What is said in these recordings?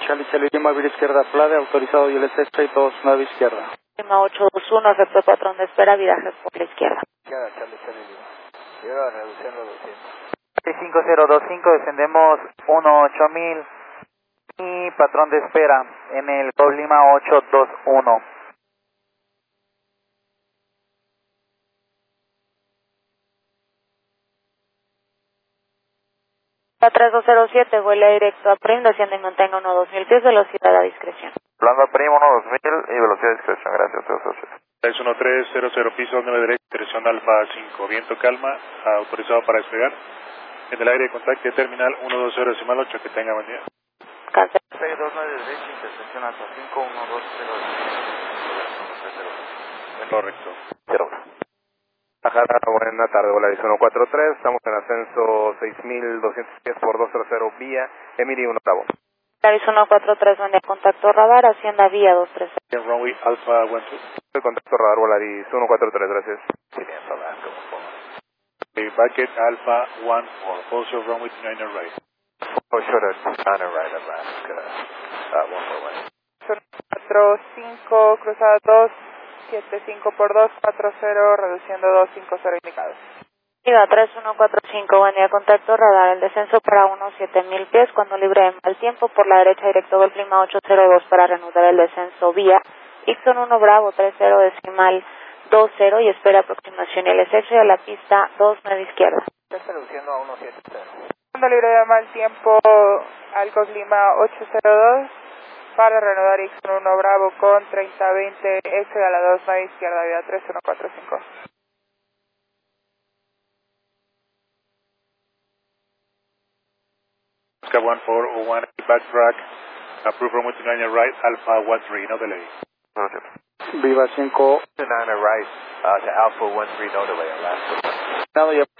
Charlie Lima, vía izquierda, Plade, autorizado ILS X-Ray 29 izquierda. Lima 821, efecto patrón de espera, viraje por la izquierda. Izquierda, Charlie Lima. Llega reduciendo 200. 5025, descendemos 18000 y patrón de espera en el Golf Lima 821. A 3207, vuela directo a Prim, desciende y mantenga 1-2000 pies, velocidad a discreción. Hablando a Prim 1-2000 y velocidad de discreción, gracias. 1300, piso 9 derecha, dirección Alfa 5, viento calma, autorizado para despegar. En el aire de contacto terminal 120.8, que tenga buen día. Cancel. 629 derecha, intersección Alfa 5, 120. Correcto. 0. Bajada, buena tarde, Volaris 143, estamos en ascenso 6200 pies por 230 vía Emiri 1 octavo. Volaris 143, buen día, contacto radar, hacienda vía 230. Runway Alpha 12. El contacto radar Volaris 143, gracias. Bucket Alpha 14, also runway 29 right. Oh, sure, on right, Alaska, 145, cruzada 275 por 240, reduciendo 250 indicados. Viva 3145, buen día, contacto radar, el descenso para 7000 pies, cuando libre de mal tiempo, por la derecha directo Golf Lima 802 para reanudar el descenso vía Ixon 1 Bravo 30 decimal 20 y espera aproximación LSX a la pista 29 izquierda. Está reduciendo a 170. Cuando libre de mal tiempo, al Golf Lima 802 para reanudar Ixon 1 Bravo con 3020 X a la 29 izquierda, vía 3145. Oscar 1401, backtrack, approve runway 29 right, Alpha 13, no delay. Viva 5. 29 right, to Alpha 13, no delay, Alaska. Nada, ya.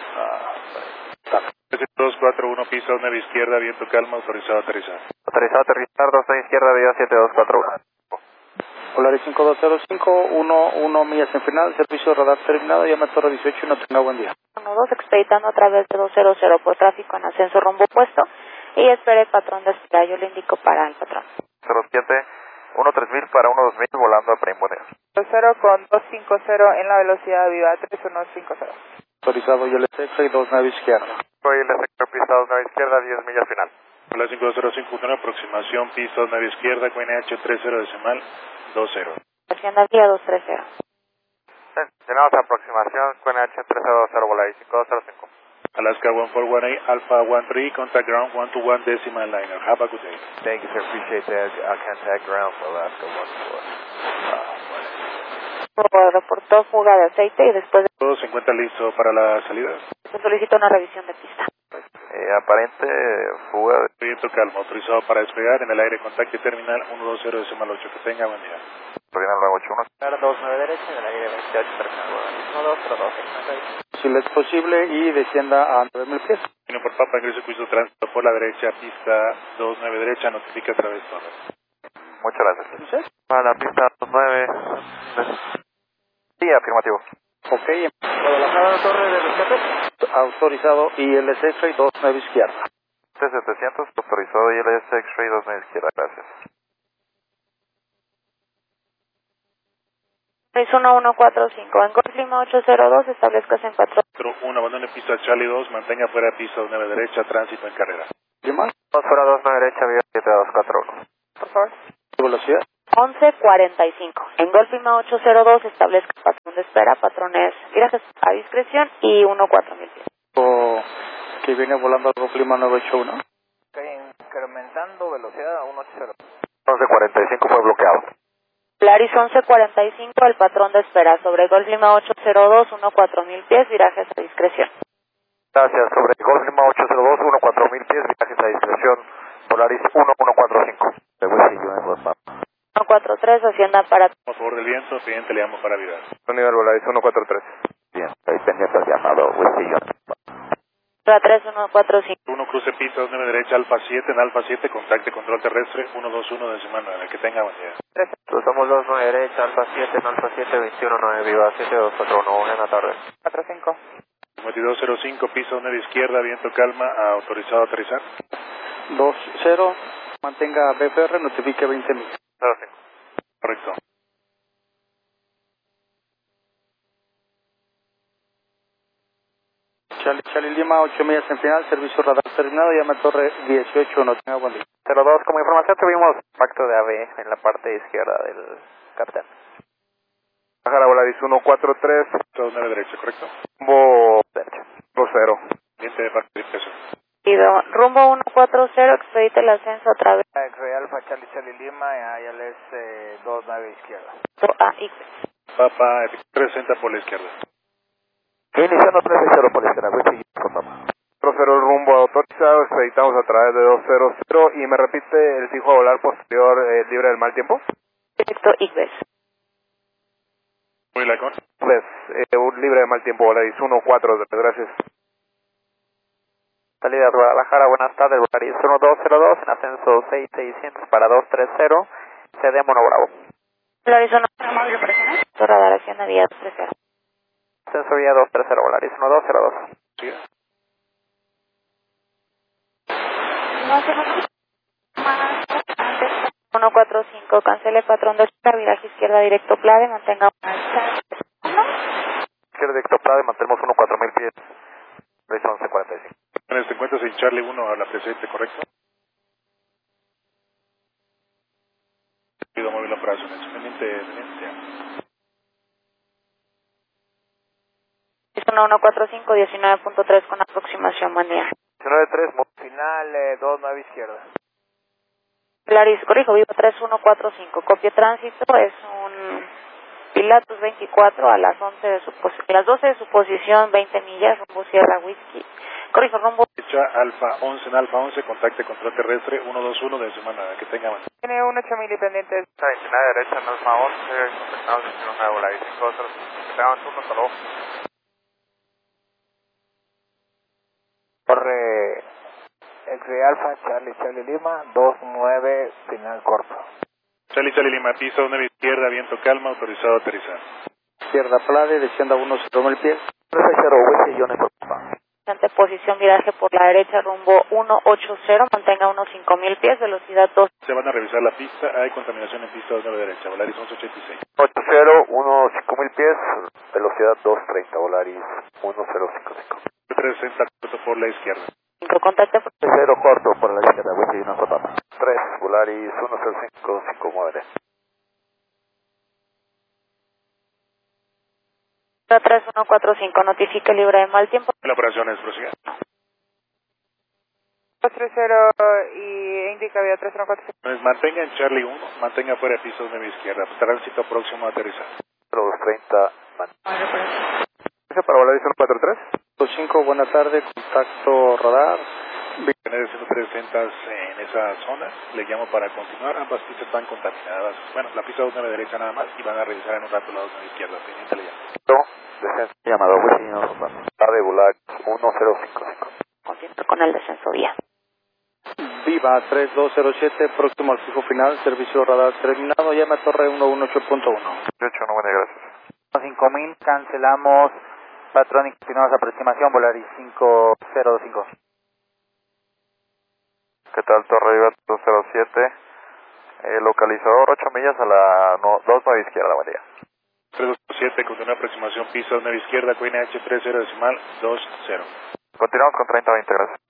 241, piso 9 izquierda, viento calma, autorizado a aterrizar. Autorizado a aterrizar, 29 izquierda, vía 7241. Volaris 5205, 1 millas en final, servicio radar terminado, llame a Torre 18 y no tenga buen día. 12 expeditando a través de 200 por tráfico en ascenso rumbo opuesto y espere el patrón de espera, yo le indico para el patrón. 07, 13000 para 12000, volando a Prim, buen día. 0 con 250 en la velocidad viva 3150. Autorizado ILS X-Ray 29 izquierda. Soy el sector pisado 9 izquierda, 10 millas final. Hola 5051, aproximación, piso 9 izquierda, QNH 30 decimal 20. Hacienda vía 230. Tenemos aproximación, QNH 3020, Volaris 5205. Alaska 1418, Alpha 13, contact ground 121 decimal liner. Have a good day. Thank you, sir. Appreciate that. Contact ground for Alaska 14. Reportó fuga de aceite y después de ¿Todo se encuentra listo para la salida? se solicita una revisión de pista. Aparente fuga de Viento calma, autorizado para despegar en el aire contacto terminal 120 decimal 8. Que tenga buen día. Terminal 981. 29 derecha en el aire 28 terminal 1202. Si le es posible y descienda a 9000 pies. Vino por Papa, ingreso piso tránsito por la derecha, pista 29 derecha, notifica a través de Muchas gracias. Para la pista 29. Sí, afirmativo. Ok, Guadalajara, Torre de Rescate. Autorizado ILS X-Ray 29 izquierda. T700, autorizado ILS X-Ray 29 izquierda, gracias. 6145, en Golf Lima 802, establezcase en 4. 1, abandone pista Charlie 2, mantenga fuera pista 9 derecha, tránsito en carrera. ¿Qué más? 2 fuera 29 derecha, vía 7241. Por favor. Velocidad. 1145, en Golf Lima 802, establezca patrón de espera, patrones virajes a discreción y 14000 pies. O que viene volando al Golf Lima 981. Ok, incrementando velocidad a 180. 1145 fue bloqueado. Polaris 1145, el patrón de espera sobre Golf Lima 802, 14000 pies, virajes a discreción. Gracias, sobre Golf Lima 802, 14000 pies, viajes a discreción, Polaris 1145. De Huesillo en Guadalajara. 143, hacienda para... A favor del viento, pendiente le llamo para virar. Nivel Polaris 143. Bien, ahí pendiente el llamado Huesillo. 3145. 1 cruce pista 9 derecha, Alfa 7, en Alfa 7, contacte control terrestre 121 decimal 9. Que tenga buen día. Cruzamos 29 derecha, Alfa 7, en Alfa 7, 219, viva 7241, buena tarde. 45. 5205, piso 9 izquierda, viento calma, autorizado a aterrizar. 20, mantenga BFR, notifique 20 millas. 05. Correcto. Charlie Lima, 8 millas en final, servicio radar terminado, llame a Torre 18, no tenga buen día. 02, como información tuvimos impacto de AV en la parte izquierda del cartel. Bajar a Volaris 143, Todo 9 derecha, correcto. rumbo Derecha. 0. Cliente de parte de verificación. Rumbo 140, expedite el ascenso a través X-Ray Alpha, Charlie Lima, ILS 29 izquierda. a X. Papa 360 por la izquierda. Iniciando 360 por la izquierda, Whiskey Uniforme. 00 el rumbo autorizado, expeditamos a través de 200 y me repite el fijo a volar posterior libre del mal tiempo. Directo X. Muy lacón. Pues, un libre de mal tiempo, Volaris 143, gracias. Salida de Guadalajara, buenas tardes, Volaris 1202 en ascenso 6600 para 230, CD Mono Bravo. Volaris 1, móvil operacional. Radar haciendo vía 230. Ascenso vía 230, Volaris 1202. Sí. 145, cancele patrón de viraje izquierda directo Plade, mantenga Izquierda directo Prade, mantenemos 14000 pies, Volaris 1145. ¿Te encuentras en Charlie 1 a la presente, correcto? Pido móvil operaciones. Pendiente. 145, 19.3 con aproximación, buen día. 19-3, final 29 izquierda. Volaris, corrijo, vivo 3145, copia tránsito, es un Pilatus 24 a las 12 de su posición, 20 millas, rumbo Sierra Whiskey. Corrijo, rumbo Derecha, Alfa 11 en Alfa 11, contacte control terrestre 121 de semana. Que tenga más. Tiene un 8000 y pendiente. 29 derecha, en Alfa 11, contactamos en una Volaris 505. Que tengan turno, hasta luego. Torre X-Ray Alpha, Charlie Lima, 29, final corto. Charlie Lima, piso 9 izquierda, viento calma, autorizado a aterrizar. Izquierda Plade, descienda 10 pies. 360, Whiskey Uniforme. posición viraje por la derecha, rumbo 180, mantenga unos 5000 pies, velocidad 2. Se van a revisar la pista, hay contaminación en pista 9 derecha, Volaris 1186. 80, 5000 pies, velocidad 230, Volaris 1055. 360 corto por la izquierda. 5, contacte 0 corto por la izquierda, Whiskey Uniforme. 3, Volaris 1055, 5 muere. 3145, notifique libre de mal tiempo. La operación es prosiga. 230 y indica vía 3145. Mantenga en Charlie 1, mantenga fuera de piso 9 izquierda, tránsito próximo a aterrizar. 230, Para Volaris 143. 5, buena tarde, contacto radar. Tener 360 en esa zona, le llamo para continuar, ambas pistas están contaminadas. Bueno, la pista 29 derecha nada más y van a revisar en un rato la 29 izquierda, pendiente le llamo. descenso llamado Whiskey Uniforme. Tarde Volaris 1055. Continúa con el descenso vía. Viva 3207, próximo al fijo final, servicio radar terminado, llame a Torre 118.1. 18, no, buenas gracias. 5000, cancelamos patrón y continuamos aproximación, Volaris 505. ¿Qué tal, Torre Viva 207? Localizador 8 millas a la 29 izquierda, buen día. 327 con una aproximación piso 9 izquierda, QNH 30 decimal 20. Continuamos con 30-20, gracias.